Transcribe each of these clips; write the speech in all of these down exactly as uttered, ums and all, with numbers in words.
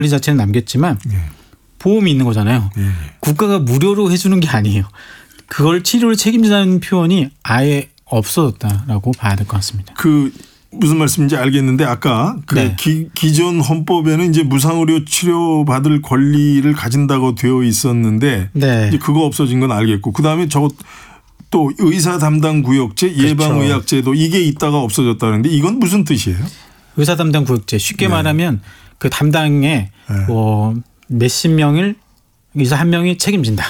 권리 자체는 남겼지만 예. 보험이 있는 거잖아요. 예. 국가가 무료로 해주는 게 아니에요. 그걸 치료를 책임진다는 표현이 아예 없어졌다라고 봐야 될 것 같습니다. 그 무슨 말씀인지 알겠는데 아까 그 네. 기, 기존 헌법에는 이제 무상의료 치료받을 권리를 가진다고 되어 있었는데 네. 이제 그거 없어진 건 알겠고 그 다음에 저거 또 의사 담당 구역제, 예방의학제도 이게 있다가 없어졌다는데 이건 무슨 뜻이에요? 의사 담당 구역제 쉽게 네. 말하면 그 담당에 네. 뭐 몇십 명을 의사 한 명이 책임진다.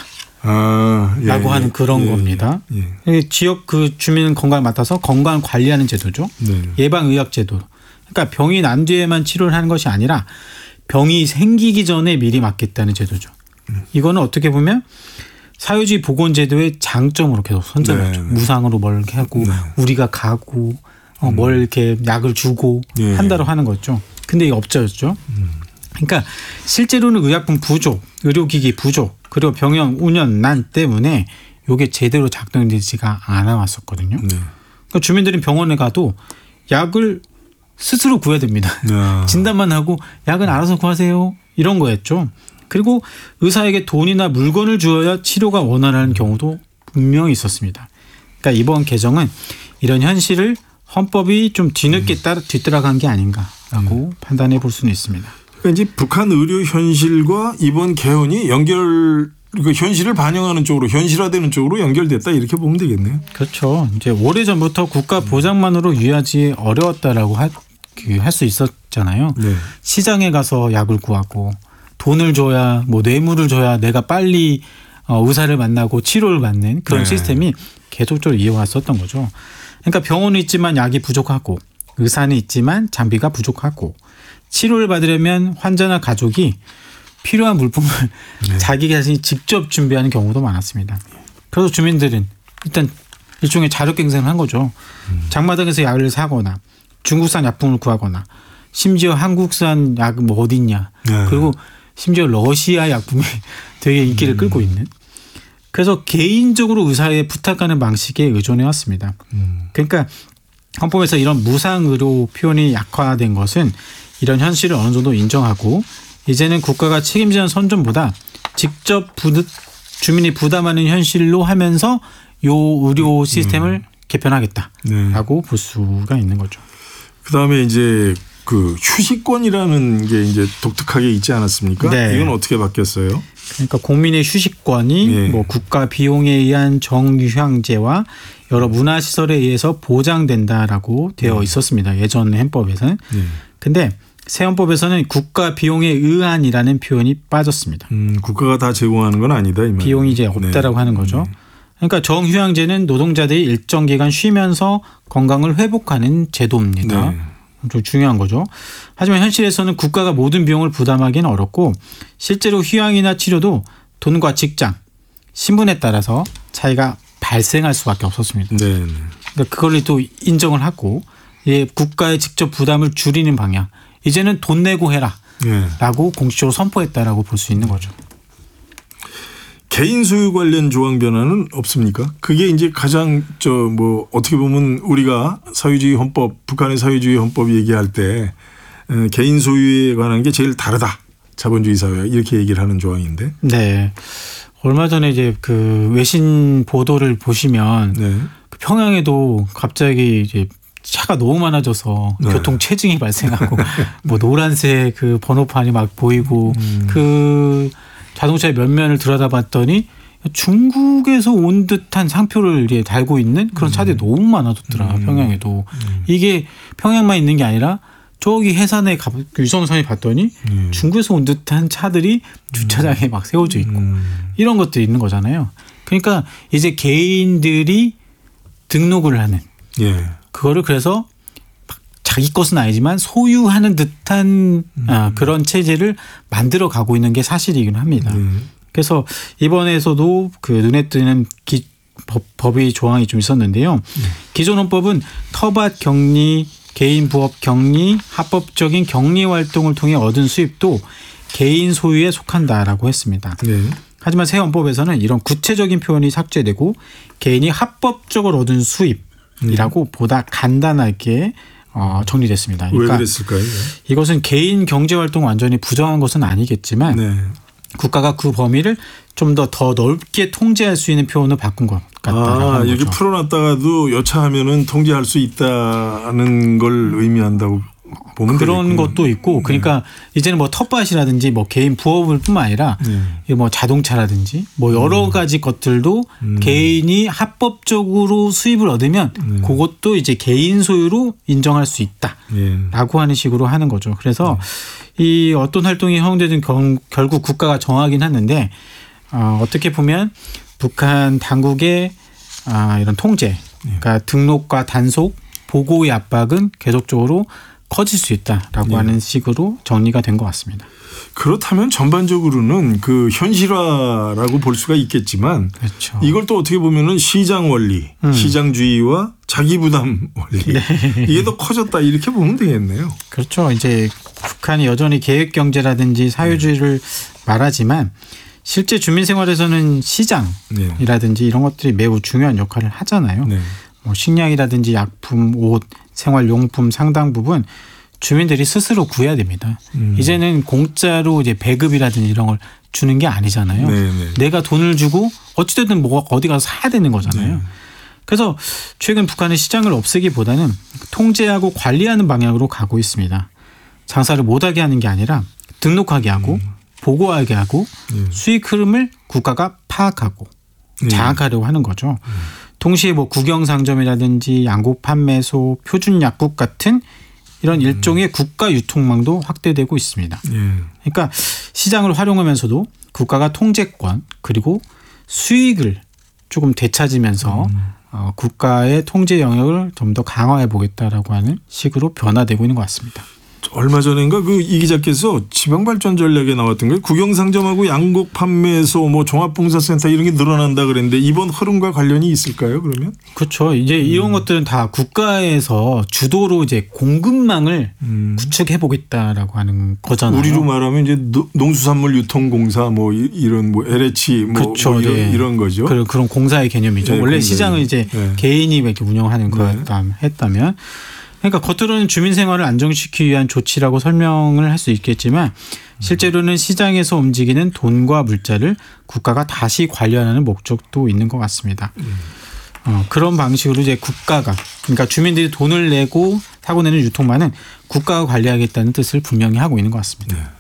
아, 예, 라고 예, 하는 그런 예, 겁니다. 예, 예. 지역 그 주민 건강을 맡아서 건강 관리하는 제도죠. 네. 예방의학제도. 그러니까 병이 난 뒤에만 치료를 하는 것이 아니라 병이 생기기 전에 미리 맞겠다는 제도죠. 음. 이거는 어떻게 보면 사회주의 보건제도의 장점으로 계속 선전하죠. 네. 무상으로 뭘 이렇게 하고 네. 우리가 가고 어, 음. 뭘 이렇게 약을 주고 예. 한다로 하는 거죠. 근데 이게 없어졌죠. 음. 그러니까 실제로는 의약품 부족, 의료기기 부족, 그리고 병영 운영 난 때문에 이게 제대로 작동되지가 않아 왔었거든요. 네. 그러니까 주민들은 병원에 가도 약을 스스로 구해야 됩니다. 야. 진단만 하고 약은 알아서 구하세요. 이런 거였죠. 그리고 의사에게 돈이나 물건을 주어야 치료가 원활한 경우도 분명히 있었습니다. 그러니까 이번 개정은 이런 현실을 헌법이 좀 뒤늦게 따라 뒤따라간 게 아닌가라고 음. 판단해 볼 수는 있습니다. 그러니까 이제 북한 의료 현실과 이번 개헌이 연결 그 현실을 반영하는 쪽으로 현실화되는 쪽으로 연결됐다 이렇게 보면 되겠네요. 그렇죠. 이제 오래 전부터 국가 보장만으로 유의하지 어려웠다라고 할 수 있었잖아요. 네. 시장에 가서 약을 구하고 돈을 줘야 뭐 뇌물을 줘야 내가 빨리 의사를 만나고 치료를 받는 그런 네. 시스템이 계속적으로 이어왔었던 거죠. 그러니까 병원은 있지만 약이 부족하고 의사는 있지만 장비가 부족하고 치료를 받으려면 환자나 가족이 필요한 물품을 네. 자기 자신이 직접 준비하는 경우도 많았습니다. 그래서 주민들은 일단 일종의 자력갱생을 한 거죠. 음. 장마당에서 약을 사거나 중국산 약품을 구하거나 심지어 한국산 약은 뭐 어디 있냐. 네. 그리고 심지어 러시아 약품이 되게 인기를 음. 끌고 있는. 그래서 개인적으로 의사에 부탁하는 방식에 의존해 왔습니다. 음. 그러니까 헌법에서 이런 무상의료 표현이 약화된 것은 이런 현실을 어느 정도 인정하고 이제는 국가가 책임지는 선전보다 직접 부드, 주민이 부담하는 현실로 하면서 요 의료 시스템을 음. 개편하겠다라고 네. 볼 수가 있는 거죠. 그다음에 이제 그 휴식권이라는 게 이제 독특하게 있지 않았습니까? 네. 이건 어떻게 바뀌었어요? 그러니까 국민의 휴식권이 네. 뭐 국가 비용에 의한 정휴양제와 여러 문화시설에 의해서 보장된다라고 되어 네. 있었습니다. 예전 헌법에서는. 네. 근데 새 헌법에서는 국가 비용에 의한이라는 표현이 빠졌습니다. 음, 국가가 다 제공하는 건 아니다. 이 비용이 이제 없다라고 네. 하는 거죠. 네. 그러니까 정휴양제는 노동자들이 일정 기간 쉬면서 건강을 회복하는 제도입니다. 네. 좀 중요한 거죠. 하지만 현실에서는 국가가 모든 비용을 부담하기는 어렵고 실제로 휴양이나 치료도 돈과 직장, 신분에 따라서 차이가 발생할 수밖에 없었습니다. 네. 그러니까 그걸 또 인정을 하고 예, 국가의 직접 부담을 줄이는 방향. 이제는 돈 내고 해라 네. 라고 공식적으로 선포했다라고 볼 수 있는 거죠. 개인 소유 관련 조항 변화는 없습니까? 그게 이제 가장 저 뭐 어떻게 보면 우리가 사회주의 헌법, 북한의 사회주의 헌법 얘기할 때 개인 소유에 관한 게 제일 다르다. 자본주의 사회 이렇게 얘기를 하는 조항인데. 네. 얼마 전에 이제 그 외신 보도를 보시면 네. 그 평양에도 갑자기 이제 차가 너무 많아져서 네. 교통 체증이 발생하고 뭐 노란색 그 번호판이 막 보이고 음. 그 자동차의 면면을 들여다봤더니 중국에서 온 듯한 상표를 이제 달고 있는 그런 차들이 음. 너무 많아졌더라. 음. 평양에도. 음. 이게 평양만 있는 게 아니라 저기 해산에 유성선에 봤더니 음. 중국에서 온 듯한 차들이 주차장에 막 세워져 있고 음. 이런 것들이 있는 거잖아요. 그러니까 이제 개인들이 등록을 하는 예. 그거를 그래서 자기 것은 아니지만 소유하는 듯한 음. 아, 그런 체제를 만들어 가고 있는 게 사실이긴 합니다. 음. 그래서 이번에서도 그 눈에 띄는 기, 법, 법의 조항이 좀 있었는데요. 음. 기존 헌법은 터밭 격리, 개인 부업 격리, 합법적인 격리 활동을 통해 얻은 수입도 개인 소유에 속한다라고 했습니다. 네. 하지만 새 헌법에서는 이런 구체적인 표현이 삭제되고 개인이 합법적으로 얻은 수입이라고 네. 보다 간단하게 어, 정리됐습니다. 그러니까 왜 그랬을까요? 이것은 개인 경제 활동 완전히 부정한 것은 아니겠지만 네. 국가가 그 범위를 좀 더 더 넓게 통제할 수 있는 표현을 바꾼 것 같다라고 아, 하는 이렇게 거죠. 풀어놨다가도 여차하면은 통제할 수 있다는 걸 의미한다고 보면 그런 되겠군요. 것도 있고, 그러니까 네. 이제는 뭐 텃밭이라든지 뭐 개인 부업을뿐만 아니라 네. 뭐 자동차라든지 뭐 여러 음. 가지 것들도 음. 개인이 합법적으로 수입을 얻으면 네. 그것도 이제 개인 소유로 인정할 수 있다라고 네. 하는 식으로 하는 거죠. 그래서 네. 이 어떤 활동이 허용되든 결국 국가가 정하긴 하는데 어, 어떻게 보면 북한 당국의 아, 이런 통제, 그러니까 등록과 단속, 보고의 압박은 계속적으로 커질 수 있다라고 네. 하는 식으로 정리가 된 것 같습니다. 그렇다면 전반적으로는 그 현실화라고 볼 수가 있겠지만 그렇죠. 이걸 또 어떻게 보면은 시장 원리, 음. 시장주의와 자기 부담 원리 네. 이게 더 커졌다 이렇게 보면 되겠네요. 그렇죠. 이제 북한이 여전히 계획 경제라든지 사회주의를 네. 말하지만 실제 주민 생활에서는 시장이라든지 네. 이런 것들이 매우 중요한 역할을 하잖아요. 네. 뭐 식량이라든지 약품, 옷, 생활용품 상당 부분 주민들이 스스로 구해야 됩니다. 음. 이제는 공짜로 이제 배급이라든지 이런 걸 주는 게 아니잖아요. 네네. 내가 돈을 주고 어찌됐든 뭐 어디 가서 사야 되는 거잖아요. 네. 그래서 최근 북한의 시장을 없애기보다는 통제하고 관리하는 방향으로 가고 있습니다. 장사를 못하게 하는 게 아니라 등록하게 하고 음. 보고하게 하고 네. 수익 흐름을 국가가 파악하고 네. 장악하려고 하는 거죠. 음. 동시에 뭐 국영상점이라든지 양곡 판매소, 표준 약국 같은 이런 음. 일종의 국가 유통망도 확대되고 있습니다. 예. 그러니까 시장을 활용하면서도 국가가 통제권 그리고 수익을 조금 되찾으면서 음. 어, 국가의 통제 영역을 좀 더 강화해 보겠다라고 하는 식으로 변화되고 있는 것 같습니다. 얼마 전인가 그 이 기자께서 지방발전 전략에 나왔던 게 국영상점하고 양곡 판매소 뭐 종합봉사센터 이런 게 늘어난다 그랬는데 이번 흐름과 관련이 있을까요? 그러면? 그렇죠. 이제 이런 음. 것들은 다 국가에서 주도로 이제 공급망을 음. 구축해 보겠다라고 하는 거잖아요. 우리로 말하면 이제 농수산물 유통공사 뭐 이런 뭐 엘에이치 뭐, 그렇죠. 뭐 이런, 네. 이런 거죠. 그런 그런 공사의 개념이죠. 네, 원래 공사의. 시장은 이제 네. 개인이 이렇게 운영하는 거였다면 네. 했다면. 그러니까 겉으로는 주민 생활을 안정시키기 위한 조치라고 설명을 할 수 있겠지만 실제로는 시장에서 움직이는 돈과 물자를 국가가 다시 관리하는 목적도 있는 것 같습니다. 어, 그런 방식으로 이제 국가가 그러니까 주민들이 돈을 내고 사고 내는 유통망은 국가가 관리하겠다는 뜻을 분명히 하고 있는 것 같습니다. 네.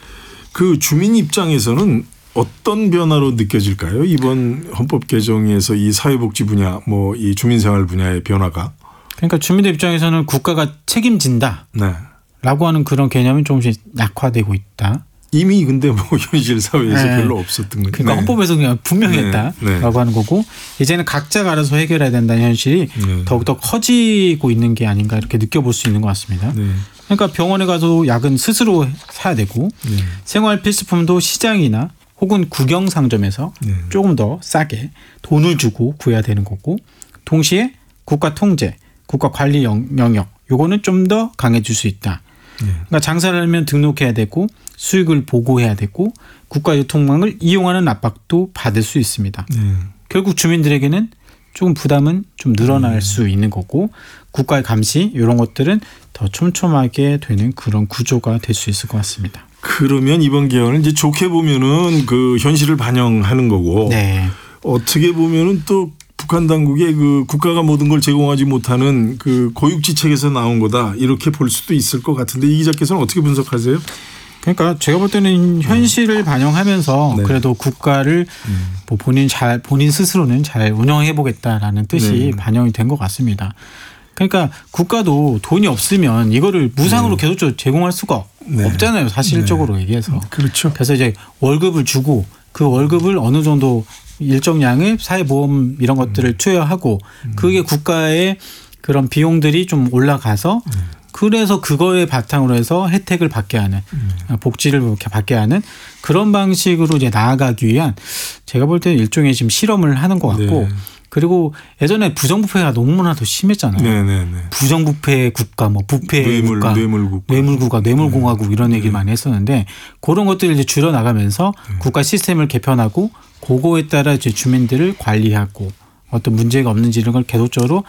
그 주민 입장에서는 어떤 변화로 느껴질까요? 이번 헌법 개정에서 이 사회복지 분야, 뭐 이 주민생활 분야의 변화가? 그러니까 주민들 입장에서는 국가가 책임진다. 네. 라고 하는 그런 개념이 조금씩 약화되고 있다. 이미 근데 뭐 현실 사회에서 네. 별로 없었던 거죠. 그러니까 네. 헌법에서 그냥 분명했다라고 네. 네. 하는 거고 이제는 각자가 알아서 해결해야 된다는 현실이 네. 더욱더 커지고 있는 게 아닌가 이렇게 느껴볼 수 있는 것 같습니다. 네. 그러니까 병원에 가서 약은 스스로 사야 되고 네. 생활 필수품도 시장이나 혹은 국영상점에서 네. 조금 더 싸게 돈을 주고 구해야 되는 거고 동시에 국가 통제 국가 관리 영역 요거는 좀 더 강해질 수 있다. 네. 그러니까 장사를 하면 등록해야 되고 수익을 보고해야 되고 국가 유통망을 이용하는 압박도 받을 수 있습니다. 네. 결국 주민들에게는 조금 부담은 좀 늘어날 네. 수 있는 거고 국가의 감시 이런 것들은 더 촘촘하게 되는 그런 구조가 될 수 있을 것 같습니다. 그러면 이번 개헌을 이제 좋게 보면은 그 현실을 반영하는 거고 네. 어떻게 보면은 또 북한 당국의 그 국가가 모든 걸 제공하지 못하는 그 고육지책에서 나온 거다 이렇게 볼 수도 있을 것 같은데 이 기자께서는 어떻게 분석하세요? 그러니까 제가 볼 때는 현실을 반영하면서 네. 그래도 국가를 음. 뭐 본인 잘 본인 스스로는 잘 운영해 보겠다라는 뜻이 네. 반영이 된 것 같습니다. 그러니까 국가도 돈이 없으면 이거를 무상으로 네. 계속적으로 제공할 수가 네. 없잖아요. 사실적으로 네. 얘기해서. 그렇죠. 그래서 이제 월급을 주고 그 월급을 어느 정도 일정량의 사회보험 이런 것들을 투여하고 그게 국가의 그런 비용들이 좀 올라가서 그래서 그거에 바탕으로 해서 혜택을 받게 하는 복지를 받게 하는 그런 방식으로 이제 나아가기 위한 제가 볼 때는 일종의 지금 실험을 하는 것 같고 네. 그리고 예전에 부정부패가 너무나도 심했잖아요. 네네네. 부정부패 국가, 뭐 부패 뇌물, 국가, 뇌물국가, 뇌물국가, 뇌물공화국 이런 얘기를 많이 했었는데 그런 것들을 이제 줄여 나가면서 네. 국가 시스템을 개편하고 그거에 따라 이제 주민들을 관리하고 어떤 문제가 없는지 이런 걸 계속적으로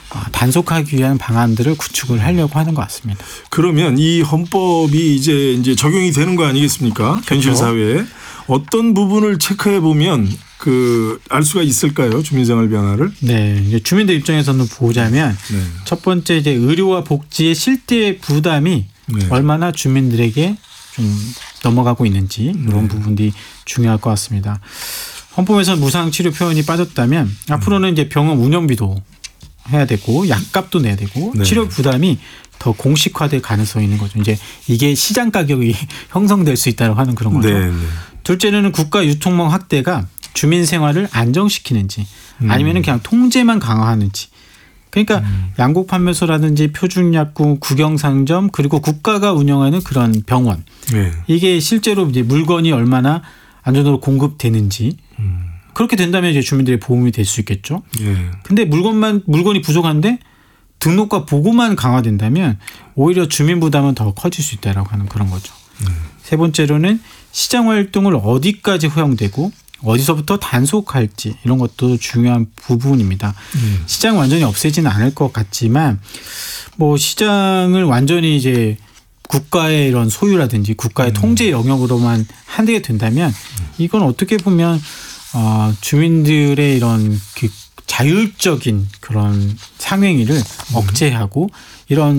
단속하기 위한 방안들을 구축을 하려고 하는 것 같습니다. 그러면 이 헌법이 이제 이제 적용이 되는 거 아니겠습니까? 현실 사회에 어떤 부분을 체크해 보면 그 알 수가 있을까요? 주민생활 변화를? 네, 이제 주민들 입장에서는 보자면 네. 첫 번째 이제 의료와 복지의 실제 부담이 네. 얼마나 주민들에게 좀 넘어가고 있는지 이런 네. 부분들이 중요할 것 같습니다. 헌법에서 무상 치료 표현이 빠졌다면 음. 앞으로는 이제 병원 운영비도 해야 되고 약값도 내야 되고 네. 치료 부담이 더 공식화될 가능성이 있는 거죠. 이제 이게 시장 가격이 형성될 수 있다고 하는 그런 거죠. 네. 둘째는 국가 유통망 확대가 주민 생활을 안정시키는지 아니면 그냥 통제만 강화하는지. 그러니까 음. 양곡 판매소라든지 표준약국, 국영상점 그리고 국가가 운영하는 그런 병원. 네. 이게 실제로 이제 물건이 얼마나 안전으로 공급되는지. 음. 그렇게 된다면 이제 주민들의 보험이 될 수 있겠죠. 예. 근데 물건만 물건이 부족한데 등록과 보고만 강화된다면 오히려 주민 부담은 더 커질 수 있다라고 하는 그런 거죠. 음. 세 번째로는 시장 활동을 어디까지 허용되고 어디서부터 단속할지 이런 것도 중요한 부분입니다. 음. 시장 완전히 없애지는 않을 것 같지만 뭐 시장을 완전히 이제 국가의 이런 소유라든지 국가의 음. 통제 영역으로만 한되게 된다면 이건 어떻게 보면 어, 주민들의 이런 그 자율적인 그런 상행위를 음. 억제하고 이런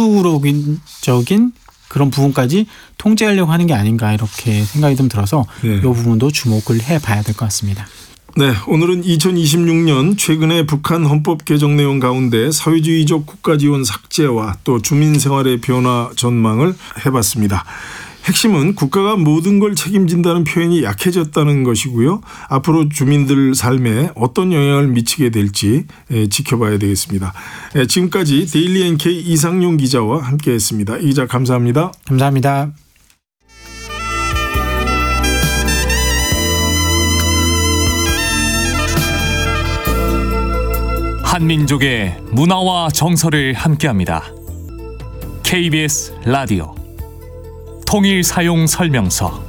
자유적인 그런 부분까지 통제하려고 하는 게 아닌가 이렇게 생각이 좀 들어서 네. 이 부분도 주목을 해봐야 될 것 같습니다. 네, 오늘은 이천이십육 년 최근의 북한 헌법 개정 내용 가운데 사회주의적 국가지원 삭제와 또 주민생활의 변화 전망을 해봤습니다. 핵심은 국가가 모든 걸 책임진다는 표현이 약해졌다는 것이고요. 앞으로 주민들 삶에 어떤 영향을 미치게 될지 지켜봐야 되겠습니다. 지금까지 데일리 엔케이 이상용 기자와 함께했습니다. 이 기자 감사합니다. 감사합니다. 한민족의 문화와 정서를 함께합니다. 케이비에스 라디오 통일 사용 설명서.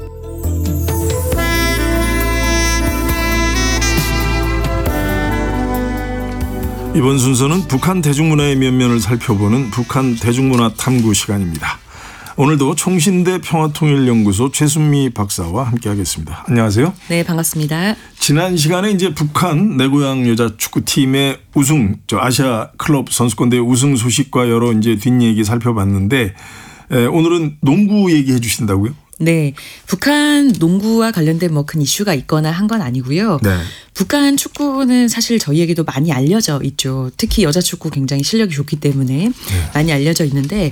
이번 순서는 북한 대중문화의 면면을 살펴보는 북한 대중문화 탐구 시간입니다. 오늘도 총신대 평화통일연구소 최순미 박사와 함께하겠습니다. 안녕하세요. 네, 반갑습니다. 지난 시간에 이제 북한 내 고향 여자 축구팀의 우승, 저 아시아 클럽 선수권대회 우승 소식과 여러 이제 뒷얘기 살펴봤는데 에, 오늘은 농구 얘기해 주신다고요? 네, 북한 농구와 관련된 뭐 큰 이슈가 있거나 한 건 아니고요. 네. 북한 축구는 사실 저희에게도 많이 알려져 있죠. 특히 여자 축구 굉장히 실력이 좋기 때문에 네. 많이 알려져 있는데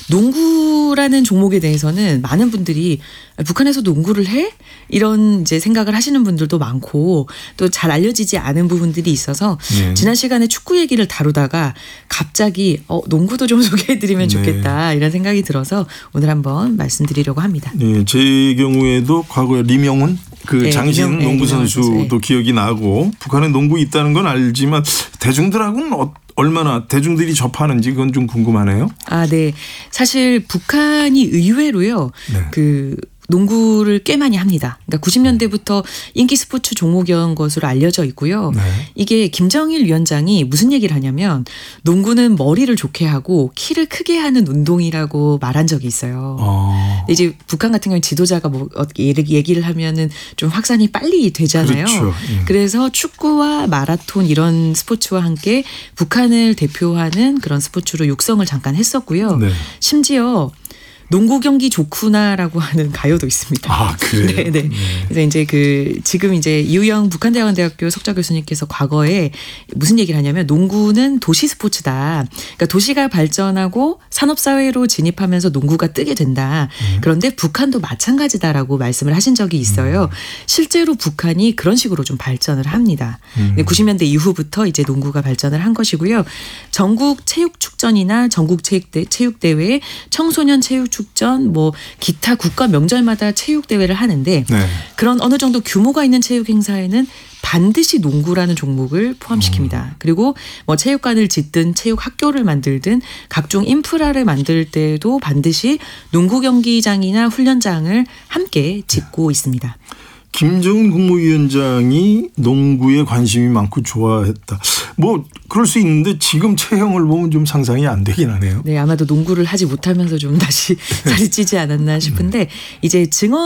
농구라는 종목에 대해서는 많은 분들이 북한에서 농구를 해? 이런 이제 생각을 하시는 분들도 많고 또 잘 알려지지 않은 부분들이 있어서 네. 지난 시간에 축구 얘기를 다루다가 갑자기 어, 농구도 좀 소개해드리면 좋겠다 네. 이런 생각이 들어서 오늘 한번 말씀드리려고 합니다. 네, 제 경우에도 과거에 리명훈 그 네, 장신 리명, 농구 선수도 네. 기억이 나고 북한에 농구 있다는 건 알지만 대중들하고는 어, 얼마나 대중들이 접하는지 그건 좀 궁금하네요. 아, 네. 사실 북한이 의외로요. 네. 그 농구를 꽤 많이 합니다. 그러니까 구십 년대부터 인기 스포츠 종목이었던 것으로 알려져 있고요. 네. 이게 김정일 위원장이 무슨 얘기를 하냐면 농구는 머리를 좋게 하고 키를 크게 하는 운동이라고 말한 적이 있어요. 어. 이제 북한 같은 경우는 지도자가 뭐 얘기를 하면은 좀 확산이 빨리 되잖아요. 그렇죠. 예. 그래서 축구와 마라톤 이런 스포츠와 함께 북한을 대표하는 그런 스포츠로 육성을 잠깐 했었고요. 네. 심지어 농구 경기 좋구나라고 하는 가요도 있습니다. 아, 그래요? 네, 네. 그래서 이제 그 지금 이제 이우영 북한대학원대학교 석좌 교수님께서 과거에 무슨 얘기를 하냐면 농구는 도시 스포츠다. 그러니까 도시가 발전하고 산업사회로 진입하면서 농구가 뜨게 된다. 음. 그런데 북한도 마찬가지다라고 말씀을 하신 적이 있어요. 음. 실제로 북한이 그런 식으로 좀 발전을 합니다. 음. 구십 년대 이후부터 이제 농구가 발전을 한 것이고요. 전국 체육축전이나 전국 체육대, 체육대회, 청소년 체육 축전, 뭐 기타 국가 명절마다 체육 대회를 하는데 네. 그런 어느 정도 규모가 있는 체육 행사에는 반드시 농구라는 종목을 포함시킵니다. 음. 그리고 뭐 체육관을 짓든 체육 학교를 만들든 각종 인프라를 만들 때도 반드시 농구 경기장이나 훈련장을 함께 짓고 네. 있습니다. 김정은 국무위원장이 농구에 관심이 많고 좋아했다. 뭐 그럴 수 있는데 지금 체형을 보면 좀 상상이 안 되긴 하네요. 네, 아마도 농구를 하지 못하면서 좀 다시 살이 찌지 않았나 싶은데 이제 증언